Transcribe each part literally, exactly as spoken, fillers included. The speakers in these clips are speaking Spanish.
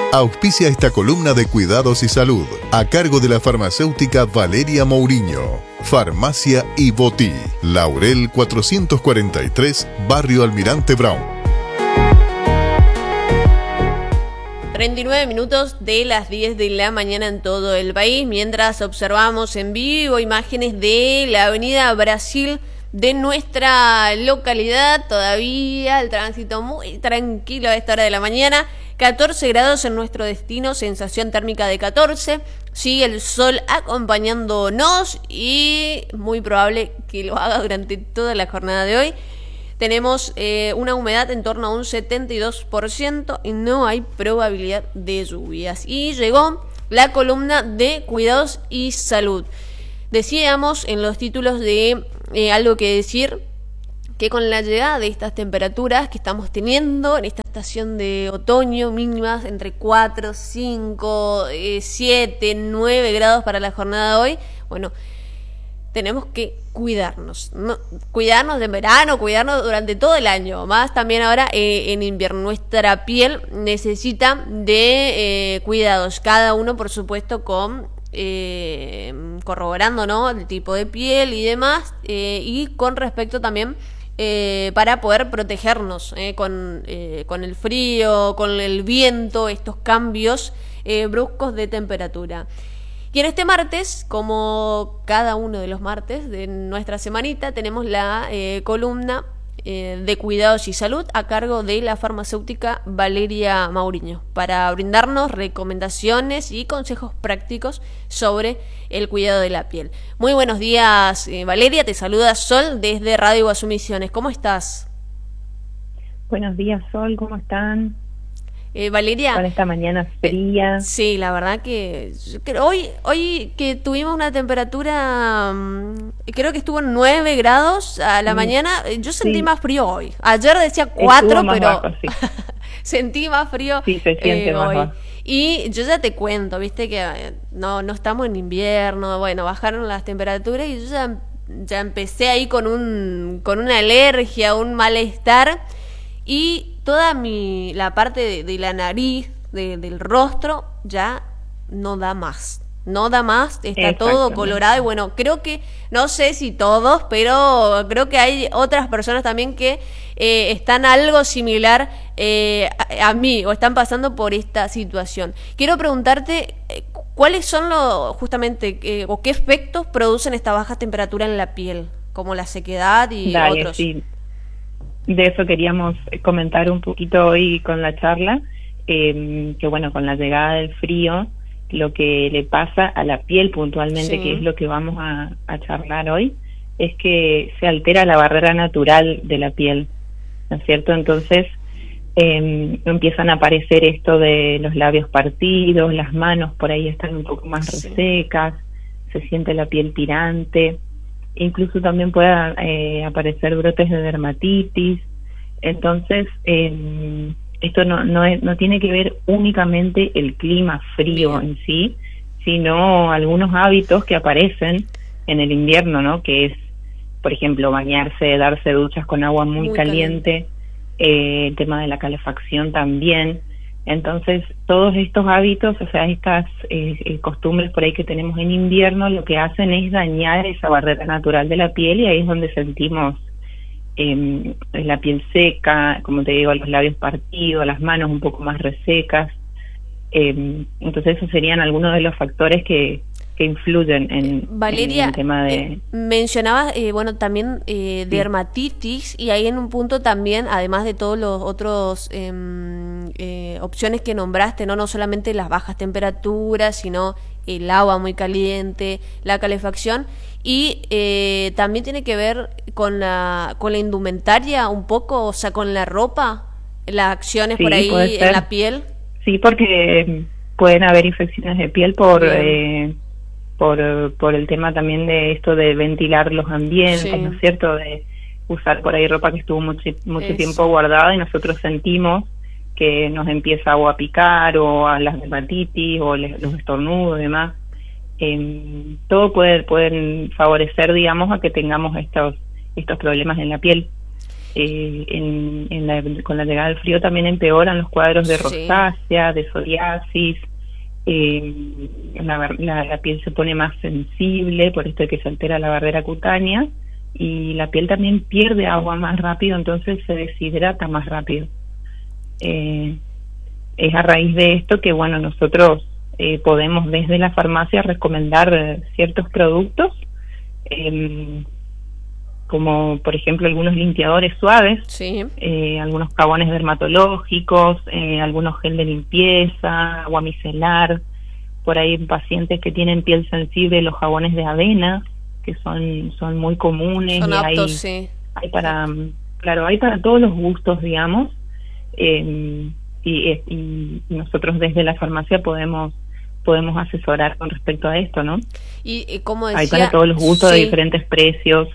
Auspicia esta columna de Cuidados y Salud, a cargo de la farmacéutica Valeria Mourinho. Farmacia Ibotí, Laurel cuatrocientos cuarenta y tres, Barrio Almirante Brown. treinta y nueve minutos de las diez de la mañana en todo el país, mientras observamos en vivo imágenes de la avenida Brasil de nuestra localidad. Todavía el tránsito muy tranquilo a esta hora de la mañana, catorce grados en nuestro destino, sensación térmica de catorce, sigue el sol acompañándonos y muy probable que lo haga durante toda la jornada de hoy. Tenemos eh, una humedad en torno a un setenta y dos por ciento y no hay probabilidad de lluvias. Y llegó la columna de Cuidados y Salud. Decíamos en los títulos de eh, algo que decir, que con la llegada de estas temperaturas que estamos teniendo en esta estación de otoño, mínimas entre cuatro, cinco, siete, nueve grados para la jornada de hoy, bueno, tenemos que cuidarnos, ¿no? Cuidarnos de verano, cuidarnos durante todo el año, más también ahora eh, en invierno. Nuestra piel necesita de eh, cuidados, cada uno por supuesto con eh, corroborando, ¿no?, el tipo de piel y demás, eh, y con respecto también eh, para poder protegernos eh, con, eh, con el frío, con el viento, estos cambios eh, bruscos de temperatura. Y en este martes, como cada uno de los martes de nuestra semanita, tenemos la eh, columna eh, de Cuidados y Salud a cargo de la farmacéutica Valeria Mourinho, para brindarnos recomendaciones y consejos prácticos sobre el cuidado de la piel. Muy buenos días, eh, Valeria, te saluda Sol desde Radio Iguazú Misiones. ¿Cómo estás? Buenos días, Sol, ¿cómo están? Eh, Valeria, con esta mañana fría. Eh, sí, la verdad que, que hoy hoy que tuvimos una temperatura, um, creo que estuvo en nueve grados a la mm, mañana, yo sentí sí. más frío hoy. Ayer decía cuatro, pero bajo, sí. sentí más frío sí, se siente eh, más hoy. Bajo. Y yo ya te cuento, viste que no no estamos en invierno, bueno, bajaron las temperaturas y yo ya, ya empecé ahí con un con una alergia, un malestar. Y toda mi la parte de, de la nariz, de, del rostro, ya no da más. No da más, está todo colorado. Y bueno, creo que, no sé si todos, pero creo que hay otras personas también que eh, están algo similar eh, a, a mí, o están pasando por esta situación. Quiero preguntarte, eh, ¿cuáles son los, justamente, eh, o qué efectos producen esta baja temperatura en la piel? Como la sequedad y Dale, otros. Sí. De eso queríamos comentar un poquito hoy con la charla, eh, que bueno, con la llegada del frío, lo que le pasa a la piel puntualmente, sí. que es lo que vamos a, a charlar hoy, es que se altera la barrera natural de la piel, ¿no es cierto? Entonces eh, empiezan a aparecer esto de los labios partidos, las manos por ahí están un poco más sí. resecas, se siente la piel tirante. Incluso también pueden eh, aparecer brotes de dermatitis. Entonces, eh, esto no no, es, no tiene que ver únicamente el clima frío Bien. en sí, sino algunos hábitos que aparecen en el invierno, ¿no? Que es, por ejemplo, bañarse, darse duchas con agua muy, muy caliente, caliente. Eh, el tema de la calefacción también. Entonces, todos estos hábitos, o sea, estas eh, eh, costumbres por ahí que tenemos en invierno, lo que hacen es dañar esa barrera natural de la piel y ahí es donde sentimos eh, la piel seca, como te digo, los labios partidos, las manos un poco más resecas. Eh, entonces, esos serían algunos de los factores que, que influyen en, Valeria, en el tema de... Eh, mencionabas, eh, bueno, también eh, dermatitis, sí. y ahí en un punto también, además de todos los otros eh, eh, opciones que nombraste, no no solamente las bajas temperaturas, sino el agua muy caliente, la calefacción, y eh, también tiene que ver con la con la indumentaria un poco, o sea, con la ropa, las acciones sí, por ahí en la piel. Sí, porque pueden haber infecciones de piel por... Eh, por por el tema también de esto de ventilar los ambientes, sí. ¿no es cierto? De usar por ahí ropa que estuvo mucho, mucho tiempo guardada y nosotros sentimos que nos empieza o a picar o a las dermatitis o les, los estornudos y demás. Eh, todo puede pueden favorecer, digamos, a que tengamos estos estos problemas en la piel. eh, en, en la, con la llegada del frío también empeoran los cuadros de rosácea, sí. de psoriasis, eh, la, la, la piel se pone más sensible, por esto de que se altera la barrera cutánea, y la piel también pierde agua más rápido, entonces se deshidrata más rápido. Eh, es a raíz de esto que, bueno, nosotros eh, podemos desde la farmacia recomendar eh, ciertos productos, eh, como por ejemplo algunos limpiadores suaves, sí. eh, algunos jabones dermatológicos, eh, algunos gel de limpieza, agua micelar. Por ahí pacientes que tienen piel sensible, los jabones de avena, que son son muy comunes. Son y aptos, hay, sí. hay para, claro, hay para todos los gustos, digamos, eh, y, y nosotros desde la farmacia podemos podemos asesorar con respecto a esto, ¿no? Y, y como decía, hay para todos los gustos, sí. de diferentes precios.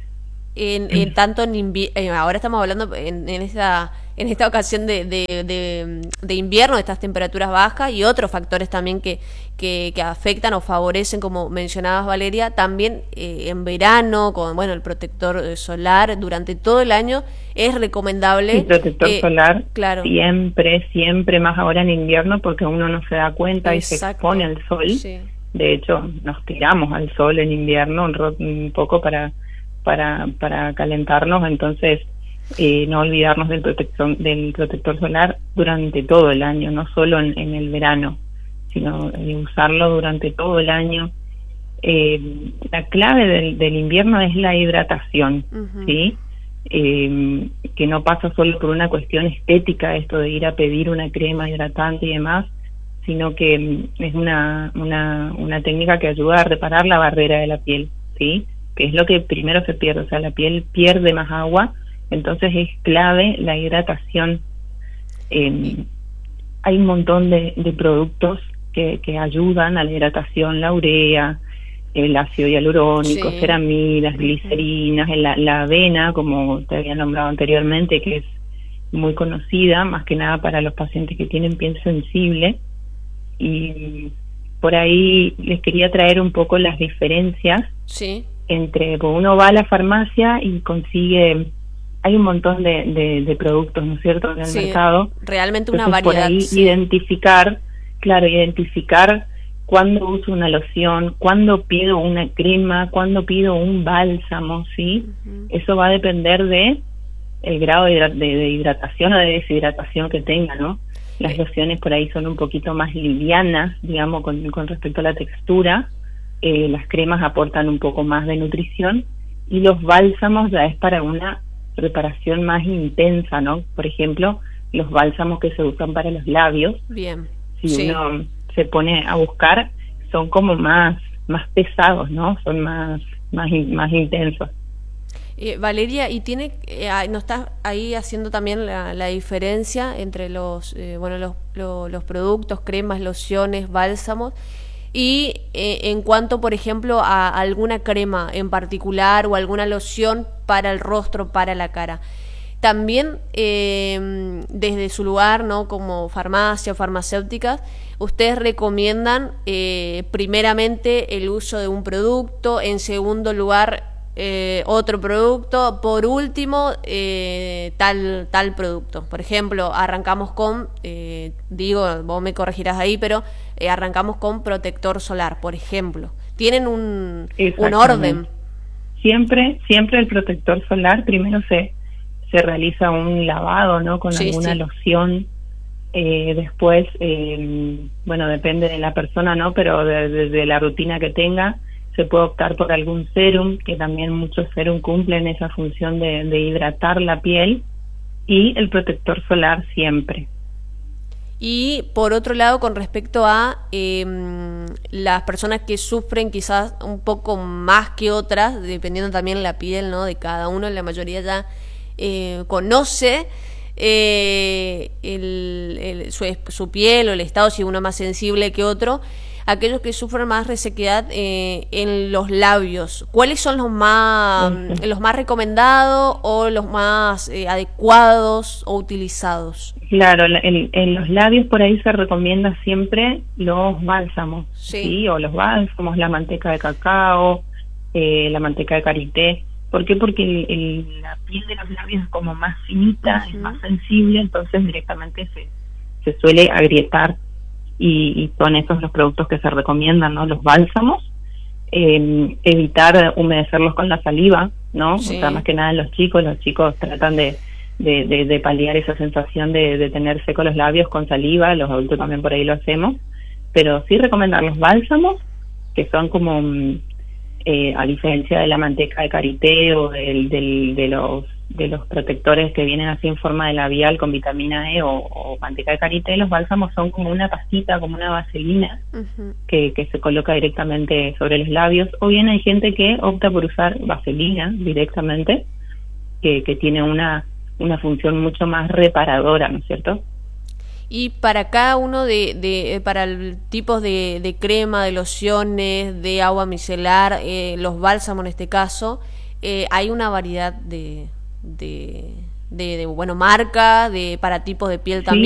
En, en tanto en invi- eh, ahora estamos hablando en, en esta en esta ocasión de, de, de, de invierno, de estas temperaturas bajas y otros factores también que, que, que afectan o favorecen, como mencionabas, Valeria, también eh, en verano, con bueno el protector solar durante todo el año es recomendable. El protector eh, solar, claro. siempre, siempre, más ahora en invierno, porque uno no se da cuenta. Exacto. Y se expone al sol. Sí. De hecho, nos tiramos al sol en invierno un, ro- un poco para para para calentarnos, entonces eh, no olvidarnos del protector del protector solar durante todo el año, no solo en, en el verano, sino eh, usarlo durante todo el año. Eh, la clave del, del invierno es la hidratación, uh-huh. ¿sí? Eh, que no pasa solo por una cuestión estética, esto de ir a pedir una crema hidratante y demás, sino que es una una una técnica que ayuda a reparar la barrera de la piel, ¿sí? Que es lo que primero se pierde, o sea, la piel pierde más agua, entonces es clave la hidratación. Eh, hay un montón de, de productos que, que ayudan a la hidratación, la urea, el ácido hialurónico, sí. ceramidas, glicerinas, la, la avena, como te había nombrado anteriormente, que es muy conocida, más que nada para los pacientes que tienen piel sensible. Y por ahí les quería traer un poco las diferencias. Sí. Entre, pues uno va a la farmacia y consigue, hay un montón de, de, de productos, ¿no es cierto?, en el sí, mercado. Realmente una Entonces, variedad. Por ahí sí. identificar, claro, identificar cuándo uso una loción, cuándo pido una crema, cuándo pido un bálsamo, ¿sí? Uh-huh. Eso va a depender de el grado de, hidrat- de, de hidratación o de deshidratación que tenga, ¿no? Las lociones por ahí son un poquito más livianas, digamos, con, con respecto a la textura. Eh, las cremas aportan un poco más de nutrición y los bálsamos ya es para una preparación más intensa, ¿no? Por ejemplo, los bálsamos que se usan para los labios. Bien. Si sí. uno se pone a buscar, son como más más pesados, ¿no? Son más más más intensos. Eh, Valeria, y tiene, eh, nos está ahí haciendo también la, la diferencia entre los, eh, bueno, los, los, los productos, cremas, lociones, bálsamos. Y eh, en cuanto, por ejemplo, a alguna crema en particular o alguna loción para el rostro, para la cara, también eh, desde su lugar, ¿no?, como farmacia o farmacéuticas, ustedes recomiendan eh, primeramente el uso de un producto, en segundo lugar eh, otro producto, por último eh, tal tal producto. Por ejemplo, arrancamos con, eh, digo, vos me corregirás ahí, pero eh, arrancamos con protector solar, por ejemplo. Tienen un, un orden. Siempre, siempre el protector solar, primero se, se realiza un lavado, ¿no?, con sí, alguna sí. loción. Eh, después, eh, bueno, depende de la persona, ¿no?, pero de, de, de la rutina que tenga, se puede optar por algún serum, que también muchos serum cumplen esa función de, de hidratar la piel, y el protector solar siempre. Y por otro lado, con respecto a eh, las personas que sufren quizás un poco más que otras, dependiendo también la piel, ¿no?, de cada uno, la mayoría ya eh, conoce eh, el, el, su, su piel o el estado, si uno es más sensible que otro. Aquellos que sufren más resequedad eh, en los labios, ¿cuáles son los más uh-huh. los más recomendados o los más eh, adecuados o utilizados? Claro, en, en los labios por ahí se recomienda siempre los bálsamos, sí, ¿sí? O los bálsamos, la manteca de cacao, eh, la manteca de karité, ¿Por qué? Porque el, el, la piel de los labios es como más finita, uh-huh. es más sensible, entonces directamente se, se suele agrietar, y, y son esos los productos que se recomiendan, ¿no? Los bálsamos, eh, evitar humedecerlos con la saliva, ¿no? Sí. O sea, más que nada los chicos, los chicos tratan de, de, de, de paliar esa sensación de, de tener secos los labios con saliva, los adultos también por ahí lo hacemos, pero sí recomendar los bálsamos, que son como... Eh, a diferencia de la manteca de karité o del, del, de los de los protectores que vienen así en forma de labial con vitamina E o, o manteca de karité, los bálsamos son como una pastita, como una vaselina uh-huh. que, que se coloca directamente sobre los labios, o bien hay gente que opta por usar vaselina directamente, que, que tiene una, una función mucho más reparadora, ¿no es cierto? Y para cada uno de, de para el tipos de, de crema, de lociones, de agua micelar, eh, los bálsamos en este caso, eh, hay una variedad de, de, de, de bueno marca, de para tipos de piel también.